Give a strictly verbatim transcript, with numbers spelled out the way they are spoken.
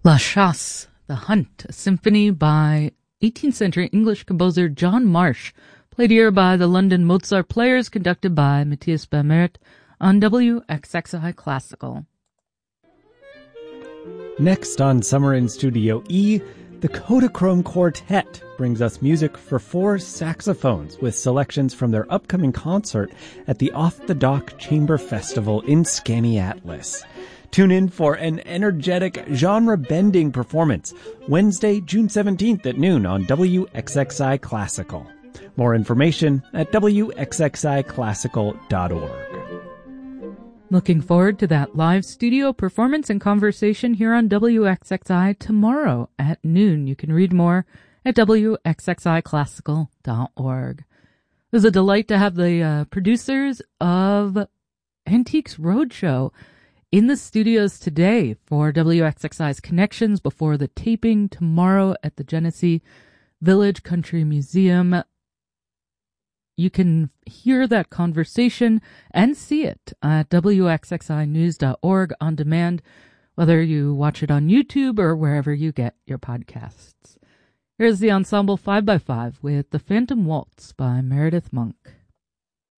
La Chasse, The Hunt, a symphony by eighteenth century English composer John Marsh, played here by the London Mozart Players, conducted by Matthias Bamert on W X X I Classical. Next on Summer in Studio E, the Kodachrome Quartet brings us music for four saxophones with selections from their upcoming concert at the Off the Dock Chamber Festival in Skaneateles. Tune in for an energetic, genre-bending performance Wednesday, June seventeenth at noon on W X X I Classical. More information at W X X I classical dot org. Looking forward to that live studio performance and conversation here on W X X I tomorrow at noon. You can read more at W X X I classical dot org. It was a delight to have the uh, producers of Antiques Roadshow in the studios today for W X X I's Connections before the taping tomorrow at the Genesee Village Country Museum. You can hear that conversation and see it at W X X I news dot org on demand, whether you watch it on YouTube or wherever you get your podcasts. Here's the Ensemble five by five with The Phantom Waltz by Meredith Monk.